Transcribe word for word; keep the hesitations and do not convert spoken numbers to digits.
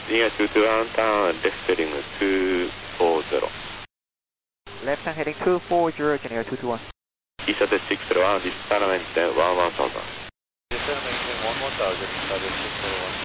Linear two two one, turn left heading two four zero. Left hand heading two four zero, Linear two two one. East at six zero one, distant maintain one one thousand. Distant maintain one one thousand, East at six zero one.